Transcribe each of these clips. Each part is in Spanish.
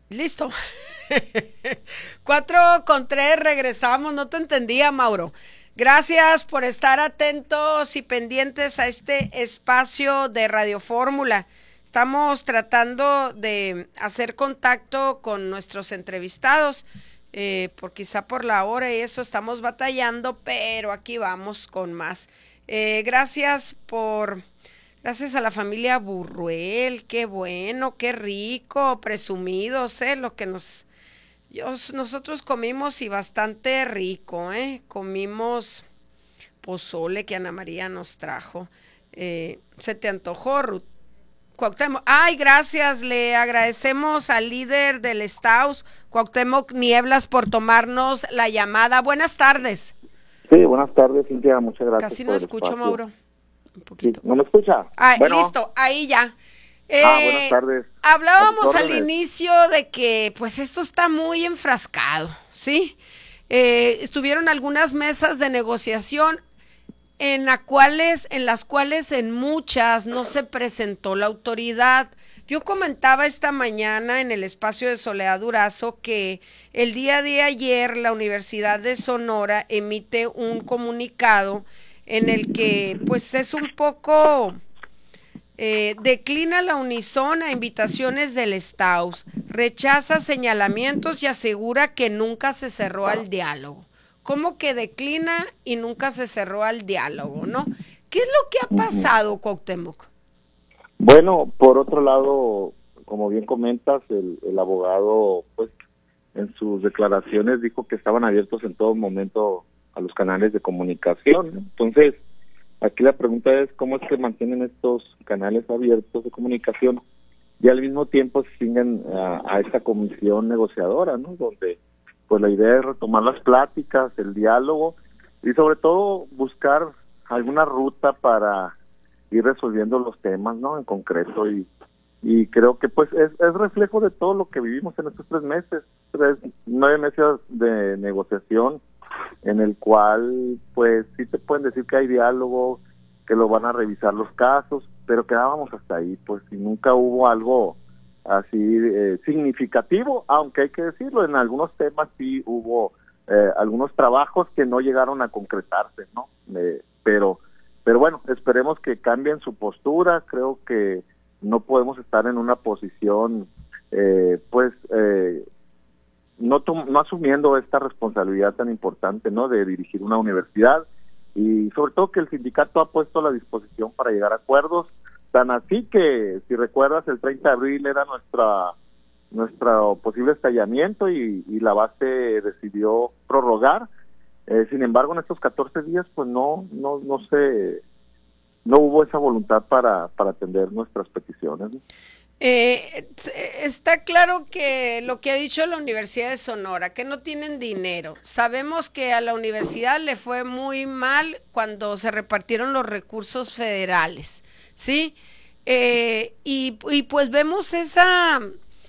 Listo. 4:03, regresamos. No te entendía, Mauro. Gracias por estar atentos y pendientes a este espacio de Radio Fórmula. Estamos tratando de hacer contacto con nuestros entrevistados, quizá por la hora y eso estamos batallando, pero aquí vamos con más. Gracias a la familia Burruel, qué bueno, qué rico, presumidos, lo que nosotros comimos y bastante rico, comimos pozole que Ana María nos trajo. ¿Se te antojó, Ruth? Cuauhtémoc, ay, gracias, le agradecemos al líder del Staus, Cuauhtémoc Nieblas, por tomarnos la llamada. Buenas tardes. Sí, buenas tardes, Cintia, muchas gracias. Casi no escucho, espacio. Mauro. Un poquito. Sí, ¿no me escucha? Ah, bueno. Listo, ahí ya. Buenas tardes. Hablábamos al inicio de que pues esto está muy enfrascado, ¿sí? Estuvieron algunas mesas de negociación en las cuales en muchas no se presentó la autoridad. Yo comentaba esta mañana en el espacio de Soledad Durazo que el día de ayer la Universidad de Sonora emite un comunicado en el que pues es un poco declina la Unison a invitaciones del Staus, rechaza señalamientos y asegura que nunca se cerró al diálogo. ¿Cómo que declina y nunca se cerró al diálogo, no? ¿Qué es lo que ha pasado, Cuauhtémoc? Bueno, por otro lado, como bien comentas, el abogado, pues, en sus declaraciones dijo que estaban abiertos en todo momento a los canales de comunicación. Entonces, aquí la pregunta es cómo es que mantienen estos canales abiertos de comunicación y al mismo tiempo siguen a esta comisión negociadora, ¿no? Donde pues la idea es retomar las pláticas, el diálogo y sobre todo buscar alguna ruta para ir resolviendo los temas, ¿no? En concreto y creo que pues es reflejo de todo lo que vivimos en estos 9 meses de negociación en el cual pues sí te pueden decir que hay diálogo, que lo van a revisar los casos, pero quedábamos hasta ahí, pues y nunca hubo algo así significativo, aunque hay que decirlo, en algunos temas sí hubo algunos trabajos que no llegaron a concretarse, ¿no? Pero bueno, esperemos que cambien su postura. Creo que no podemos estar en una posición no asumiendo esta responsabilidad tan importante, ¿no? De dirigir una universidad y sobre todo que el sindicato ha puesto a la disposición para llegar a acuerdos. Tan así que, si recuerdas, el 30 de abril era nuestro posible estallamiento y la base decidió prorrogar. Sin embargo, en estos 14 días, pues no hubo esa voluntad para atender nuestras peticiones, ¿no? Está claro que lo que ha dicho la Universidad de Sonora, que no tienen dinero. Sabemos que a la universidad le fue muy mal cuando se repartieron los recursos federales, ¿sí? Y pues vemos esa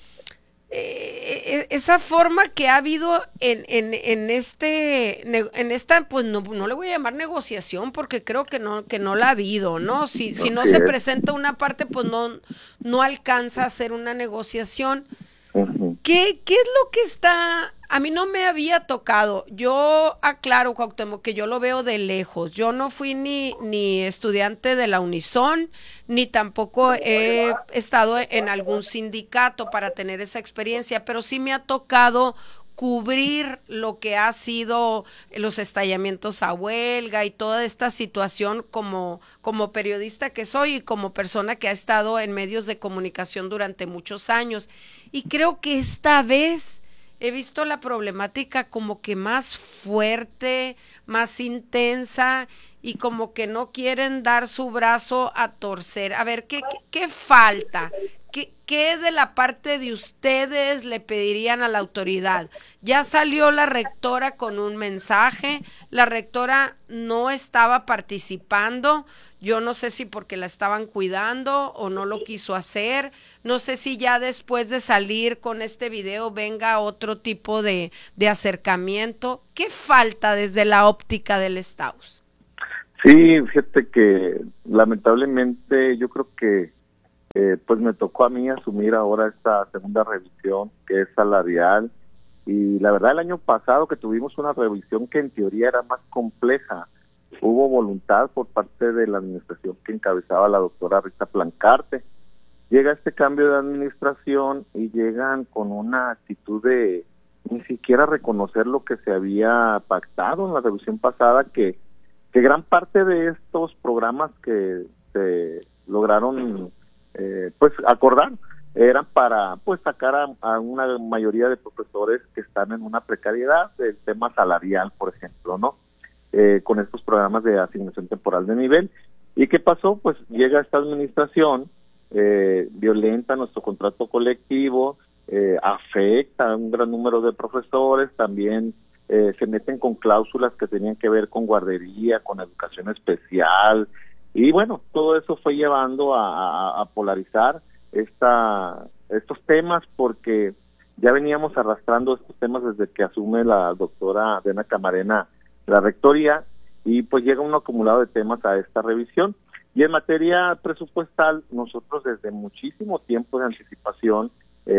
forma que ha habido en esta, pues no le voy a llamar negociación porque creo que no la ha habido, ¿no? Si no se presenta una parte, pues no alcanza a hacer una negociación. Uh-huh. ¿Qué es lo que está? A mí no me había tocado. Yo aclaro, Cuauhtémoc, que yo lo veo de lejos. Yo no fui ni estudiante de la Unison, ni tampoco he estado en algún sindicato para tener esa experiencia, pero sí me ha tocado cubrir lo que ha sido los estallamientos a huelga y toda esta situación como periodista que soy y como persona que ha estado en medios de comunicación durante muchos años. Y creo que esta vez he visto la problemática como que más fuerte, más intensa y como que no quieren dar su brazo a torcer. A ver, ¿qué falta? ¿Qué de la parte de ustedes le pedirían a la autoridad? Ya salió la rectora con un mensaje, la rectora no estaba participando, yo no sé si porque la estaban cuidando o no lo quiso hacer, no sé si ya después de salir con este video venga otro tipo de acercamiento. ¿Qué falta desde la óptica del Staus? Sí, fíjate que lamentablemente yo creo que pues me tocó a mí asumir ahora esta segunda revisión, que es salarial, y la verdad el año pasado que tuvimos una revisión que en teoría era más compleja, hubo voluntad por parte de la administración que encabezaba la doctora Rita Plancarte. Llega este cambio de administración y llegan con una actitud de ni siquiera reconocer lo que se había pactado en la revisión pasada, que gran parte de estos programas que se lograron pues acordar eran para pues sacar a una mayoría de profesores que están en una precariedad del tema salarial, por ejemplo, ¿no? Con estos programas de asignación temporal de nivel. ¿Y qué pasó? Pues llega esta administración, violenta nuestro contrato colectivo, afecta a un gran número de profesores, también se meten con cláusulas que tenían que ver con guardería, con educación especial, y bueno, todo eso fue llevando a polarizar estos temas, porque ya veníamos arrastrando estos temas desde que asume la doctora Dena Camarena la rectoría, y pues llega un acumulado de temas a esta revisión. Y en materia presupuestal, nosotros desde muchísimo tiempo de anticipación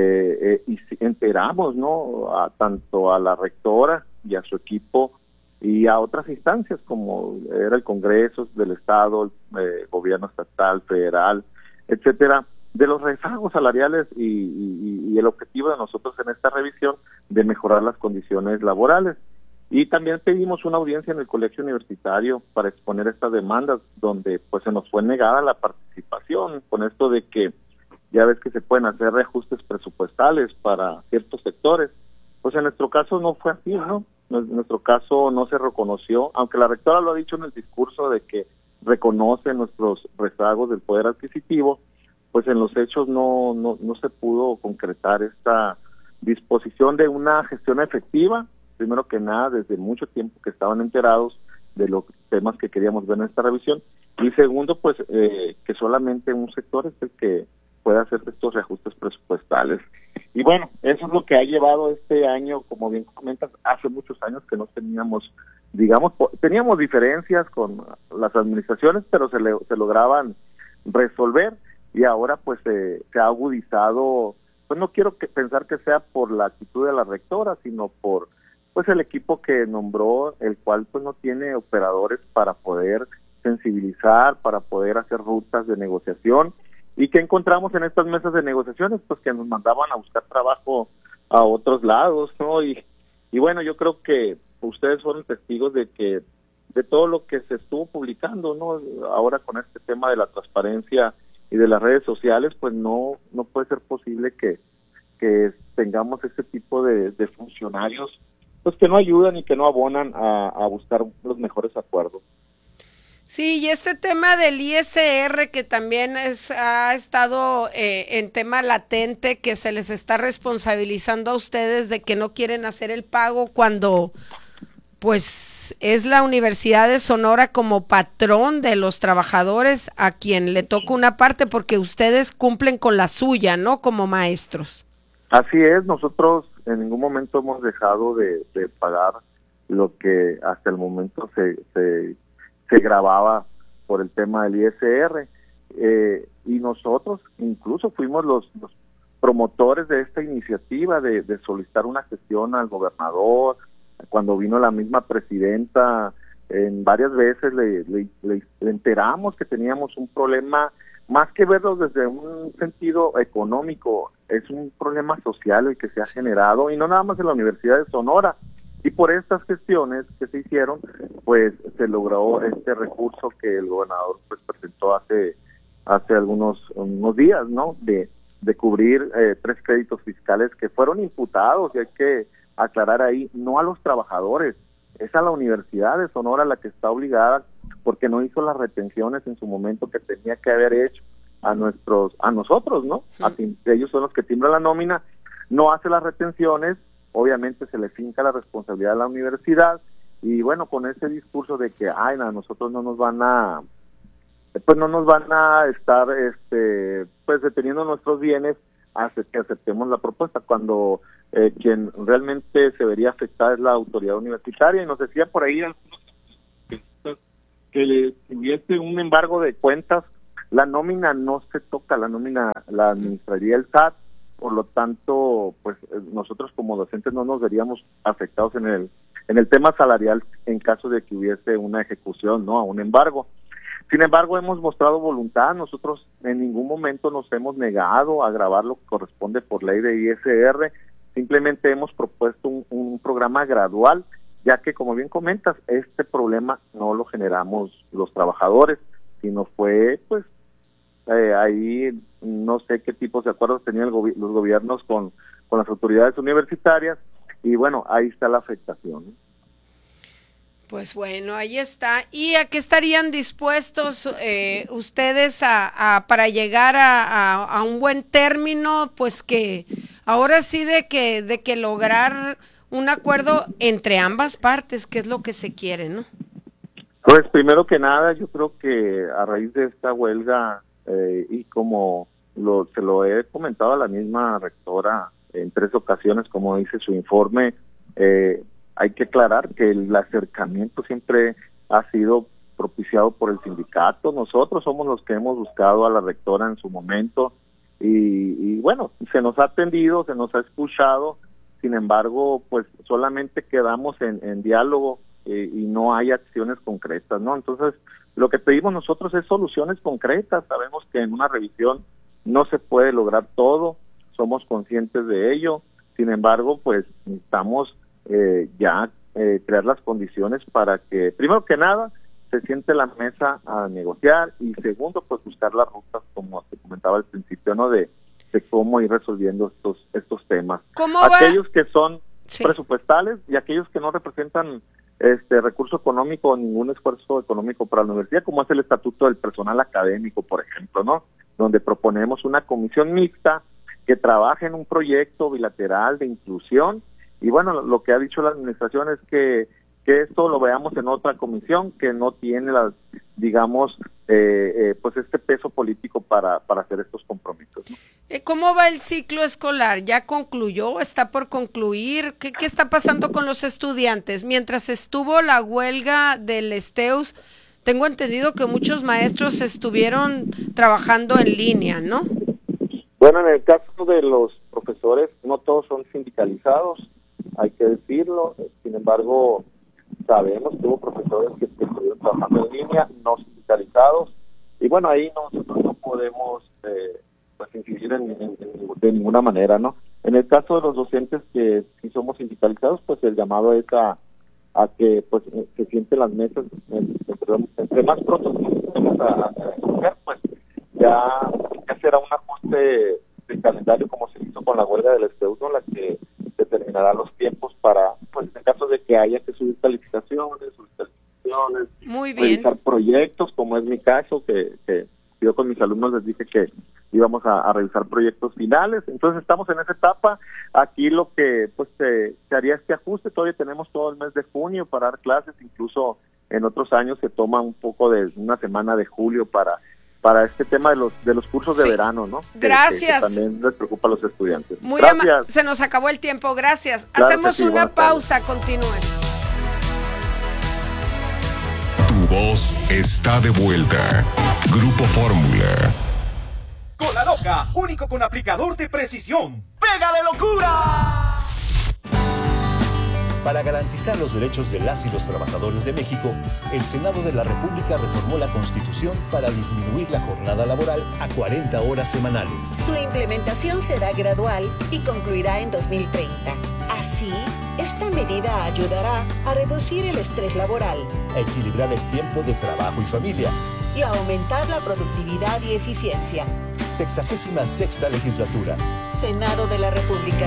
y enteramos, ¿no?, tanto a la rectora y a su equipo y a otras instancias como era el Congreso del Estado, el gobierno estatal, federal, etcétera, de los rezagos salariales y el objetivo de nosotros en esta revisión de mejorar las condiciones laborales. Y también pedimos una audiencia en el Colegio Universitario para exponer estas demandas, donde pues se nos fue negada la participación, con esto de que ya ves que se pueden hacer reajustes presupuestales para ciertos sectores. Pues en nuestro caso no fue así, ¿no? En nuestro caso no se reconoció, aunque la rectora lo ha dicho en el discurso de que reconoce nuestros rezagos del poder adquisitivo, pues en los hechos no se pudo concretar esta disposición de una gestión efectiva. Primero que nada, desde mucho tiempo que estaban enterados de los temas que queríamos ver en esta revisión, y segundo, pues que solamente un sector es el que puede hacer estos reajustes presupuestales. Y bueno, eso es lo que ha llevado este año, como bien comentas, hace muchos años que no teníamos, digamos, teníamos diferencias con las administraciones, pero se lograban resolver, y ahora pues se ha agudizado, pues no quiero pensar que sea por la actitud de la rectora, sino por pues el equipo que nombró, el cual pues no tiene operadores para poder sensibilizar, para poder hacer rutas de negociación. ¿Y qué encontramos en estas mesas de negociaciones? Pues que nos mandaban a buscar trabajo a otros lados, ¿no? Y bueno, yo creo que ustedes fueron testigos de que de todo lo que se estuvo publicando, ¿no? Ahora con este tema de la transparencia y de las redes sociales, pues no puede ser posible que tengamos este tipo de funcionarios pues que no ayudan y que no abonan a buscar los mejores acuerdos. Sí, y este tema del ISR que también ha estado en tema latente, que se les está responsabilizando a ustedes de que no quieren hacer el pago cuando pues es la Universidad de Sonora como patrón de los trabajadores a quien le toca una parte, porque ustedes cumplen con la suya, ¿no?, como maestros. Así es, nosotros en ningún momento hemos dejado de pagar lo que hasta el momento se grababa por el tema del ISR, y nosotros incluso fuimos los promotores de esta iniciativa de solicitar una gestión al gobernador. Cuando vino la misma presidenta, en varias veces le enteramos que teníamos un problema, más que verlo desde un sentido económico, es un problema social el que se ha generado, y no nada más en la Universidad de Sonora. Y por estas gestiones que se hicieron, pues se logró este recurso que el gobernador pues presentó hace unos días, ¿no?, de cubrir 3 créditos fiscales que fueron imputados, y hay que aclarar ahí, no a los trabajadores, es a la Universidad de Sonora la que está obligada, porque no hizo las retenciones en su momento que tenía que haber hecho a nosotros, ¿no? Sí. Ellos son los que timbran la nómina, no hace las retenciones, obviamente se le finca la responsabilidad a la universidad, y bueno, con ese discurso de que a nosotros no nos van a estar pues deteniendo nuestros bienes hasta que aceptemos la propuesta, cuando quien realmente se vería afectada es la autoridad universitaria. Y nos decía por ahí algunos que le hubiese un embargo de cuentas La nómina no se toca, la nómina la administraría el SAT, por lo tanto, pues nosotros como docentes no nos veríamos afectados en el tema salarial en caso de que hubiese una ejecución, ¿no? A un embargo. Sin embargo, hemos mostrado voluntad, nosotros en ningún momento nos hemos negado a grabar lo que corresponde por ley de ISR, simplemente hemos propuesto un programa gradual, ya que, como bien comentas, este problema no lo generamos los trabajadores, sino fue, pues, ahí no sé qué tipos de acuerdos tenían los gobiernos con las autoridades universitarias, y bueno, ahí está la afectación, ¿no? Pues bueno, ahí está. ¿Y a qué estarían dispuestos ustedes para llegar a un buen término? Pues que ahora sí de que lograr un acuerdo entre ambas partes, que es lo que se quiere, ¿no? Pues primero que nada, yo creo que a raíz de esta huelga, y como se lo he comentado a la misma rectora en 3 ocasiones, como dice su informe, hay que aclarar que el acercamiento siempre ha sido propiciado por el sindicato. Nosotros somos los que hemos buscado a la rectora en su momento y bueno, se nos ha atendido, se nos ha escuchado. Sin embargo, pues solamente quedamos en diálogo y no hay acciones concretas, ¿no? Entonces, lo que pedimos nosotros es soluciones concretas. Sabemos que en una revisión no se puede lograr todo, somos conscientes de ello. Sin embargo, pues necesitamos crear las condiciones para que, primero que nada, se siente la mesa a negociar y segundo, pues buscar las rutas, como te comentaba al principio, ¿no? De cómo ir resolviendo estos temas. Aquellos que son presupuestales y aquellos que no representan recurso económico o ningún esfuerzo económico para la universidad, como es el estatuto del personal académico, por ejemplo, ¿no? Donde proponemos una comisión mixta que trabaje en un proyecto bilateral de inclusión. Y bueno, lo que ha dicho la administración es que esto lo veamos en otra comisión que no tiene pues este peso político para hacer estos compromisos, ¿no? ¿Cómo va el ciclo escolar? ¿Ya concluyó? ¿Está por concluir? ¿Qué está pasando con los estudiantes? Mientras estuvo la huelga del STEUS, tengo entendido que muchos maestros estuvieron trabajando en línea, ¿no? Bueno, en el caso de los profesores, no todos son sindicalizados, hay que decirlo. Sin embargo, sabemos que hubo profesores que estuvieron trabajando en línea, no sindicalizados, y bueno, ahí nosotros no podemos pues incidir de ninguna manera, ¿no? En el caso de los docentes que sí somos sindicalizados, pues el llamado es a que pues se sienten las mesas, entre más pronto vamos a negociar, pues ya será un ajuste de calendario como se hizo con la huelga del STEUS, ¿no? La que determinará los tiempos para, pues en caso de que haya que subir calificaciones, muy bien, realizar proyectos, como es mi caso, que yo con mis alumnos les dije que íbamos a realizar proyectos finales. Entonces estamos en esa etapa. Aquí lo que pues se haría este ajuste, todavía tenemos todo el mes de junio para dar clases, incluso en otros años se toma un poco de una semana de julio para este tema de los cursos de verano, ¿no? Gracias. Que también les preocupa a los estudiantes. Muy gracias. Se nos acabó el tiempo, gracias. Claro. Hacemos una pausa, continúen. Tu voz está de vuelta. Grupo Fórmula. Cola Loca, único con aplicador de precisión. ¡Pega de locura! Para garantizar los derechos de las y los trabajadores de México, el Senado de la República reformó la Constitución para disminuir la jornada laboral a 40 horas semanales. Su implementación será gradual y concluirá en 2030. Así, esta medida ayudará a reducir el estrés laboral, a equilibrar el tiempo de trabajo y familia y a aumentar la productividad y eficiencia. 66ª legislatura. Senado de la República.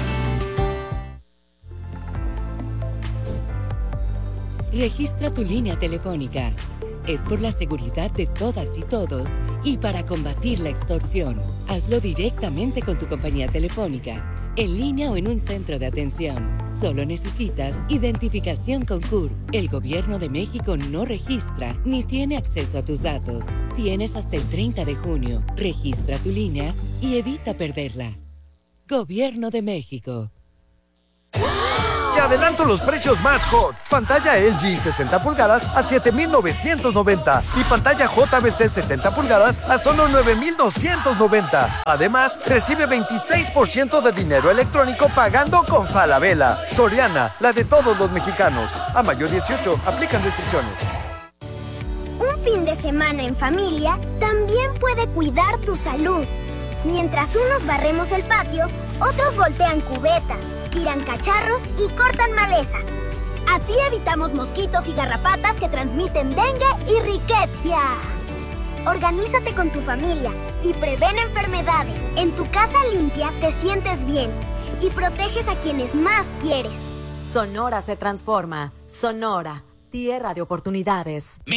Registra tu línea telefónica. Es por la seguridad de todas y todos y para combatir la extorsión. Hazlo directamente con tu compañía telefónica, en línea o en un centro de atención. Solo necesitas identificación con CURP. El Gobierno de México no registra ni tiene acceso a tus datos. Tienes hasta el 30 de junio. Registra tu línea y evita perderla. Gobierno de México. Te adelanto los precios más hot. Pantalla LG 60 pulgadas a $7,990 y pantalla JBC 70 pulgadas a solo $9,290. Además, recibe 26% de dinero electrónico pagando con Falabella. Soriana, la de todos los mexicanos. A mayo 18, aplican restricciones. Un fin de semana en familia también puede cuidar tu salud. Mientras unos barremos el patio, otros voltean cubetas, tiran cacharros y cortan maleza. Así evitamos mosquitos y garrapatas que transmiten dengue y riqueza. Organízate con tu familia y prevén enfermedades. En tu casa limpia te sientes bien y proteges a quienes más quieres. Sonora se transforma. Sonora, tierra de oportunidades.